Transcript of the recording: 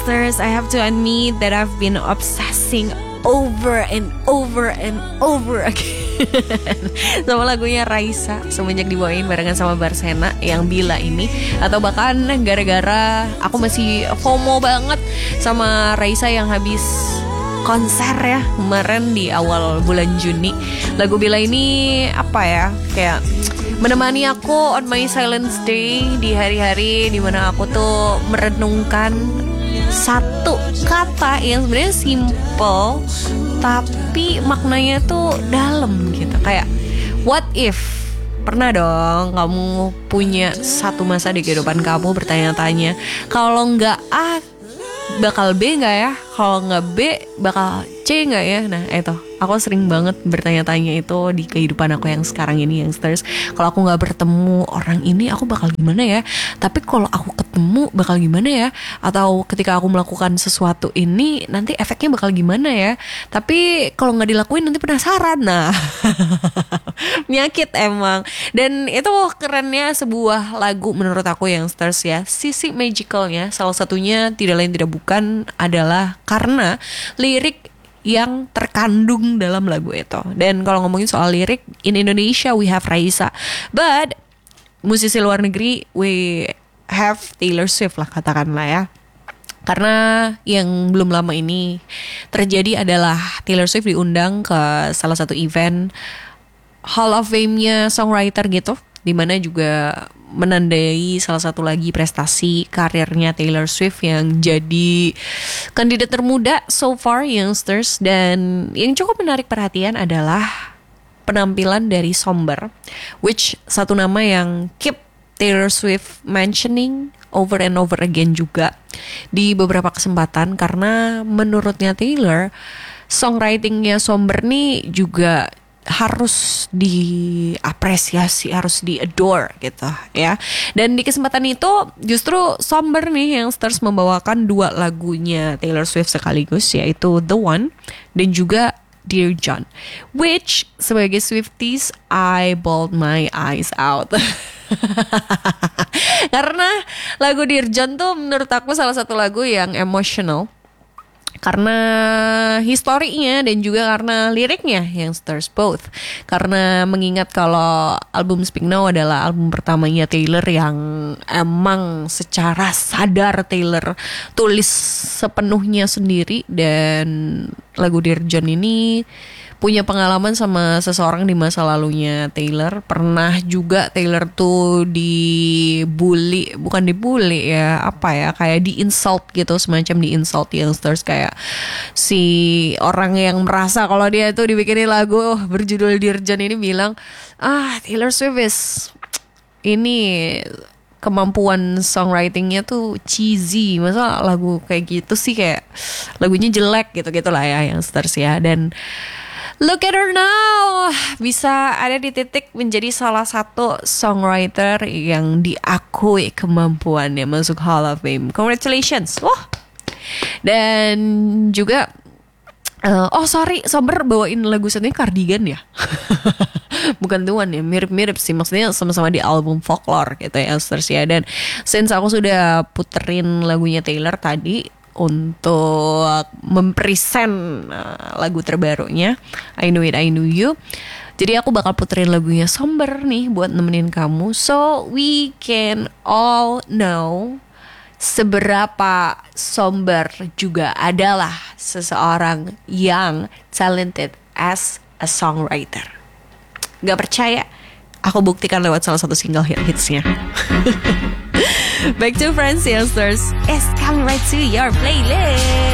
I have to admit that I've been obsessing over and over and over again sama lagunya Raisa semenjak dibawain barengan sama Barsena yang Bila ini, atau bahkan gara-gara aku masih FOMO banget sama Raisa yang habis konser ya kemarin di awal bulan Juni. Lagu Bila ini apa ya, kayak menemani aku on my silence day, di hari-hari dimana aku tuh merenungkan satu kata yang sebenarnya simple tapi maknanya tuh dalam gitu. Kayak what if, pernah dong kamu punya satu masa di kehidupan kamu bertanya-tanya, kalau nggak A bakal B nggak ya, kalau nggak B bakal C nggak ya. Nah itu aku sering banget bertanya-tanya itu di kehidupan aku yang sekarang ini, youngsters. Kalau aku nggak bertemu orang ini aku bakal gimana ya, tapi kalau aku ketemu bakal gimana ya, atau ketika aku melakukan sesuatu ini nanti efeknya bakal gimana ya, tapi kalau nggak dilakuin nanti penasaran. Nah penyakit emang. Dan itu kerennya sebuah lagu menurut aku, youngsters ya, sisi magicalnya salah satunya tidak lain tidak bukan adalah karena lirik yang terkandung dalam lagu itu. Dan kalau ngomongin soal lirik, in Indonesia we have Raisa, but musisi luar negeri we have Taylor Swift lah katakanlah ya. Karena yang belum lama ini terjadi adalah Taylor Swift diundang ke salah satu event Hall of Fame-nya songwriter gitu, dimana juga menandai salah satu lagi prestasi karirnya Taylor Swift yang jadi kandidat termuda so far, youngsters. Dan yang cukup menarik perhatian adalah penampilan dari Somber, which satu nama yang keep Taylor Swift mentioning over and over again juga di beberapa kesempatan, karena menurutnya Taylor songwritingnya Somber nih juga harus diapresiasi, harus di-adore gitu ya. Dan di kesempatan itu justru Somber nih yang terus membawakan dua lagunya Taylor Swift sekaligus, yaitu The One dan juga Dear John, which sebagai Swifties I bawled my eyes out. Karena lagu Dear John tuh menurut aku salah satu lagu yang emotional, karena historinya dan juga karena liriknya yang stirs both. Karena mengingat kalau album Speak Now adalah album pertamanya Taylor yang emang secara sadar Taylor tulis sepenuhnya sendiri, dan lagu Dear John ini punya pengalaman sama seseorang di masa lalunya Taylor. Pernah juga Taylor tuh dibully, bukan dibully ya, apa ya, kayak di-insult gitu, semacam di-insult youngsters. Kayak si orang yang merasa kalau dia tuh dibikinin lagu berjudul Dear John ini bilang, Taylor Swift ini kemampuan songwritingnya tuh cheesy, masa lagu kayak gitu sih, kayak lagunya jelek gitu-gitu lah ya youngsters ya. Dan look at her now, bisa ada di titik menjadi salah satu songwriter yang diakui kemampuannya masuk Hall of Fame. Congratulations. Wah. Dan juga Somber bawain lagu satunya Cardigan ya. Bukan The One ya, mirip-mirip sih, maksudnya sama-sama di album Folklore gitu ya, ya. Dan since aku sudah puterin lagunya Taylor tadi untuk mempresent lagu terbarunya I Know It, I Know You, jadi aku bakal puterin lagunya Somber nih buat nemenin kamu, so we can all know seberapa Somber juga adalah seseorang yang talented as a songwriter. Gak percaya? Aku buktikan lewat salah satu single hitsnya. Back to Friends, youngsters, is coming right to your playlist.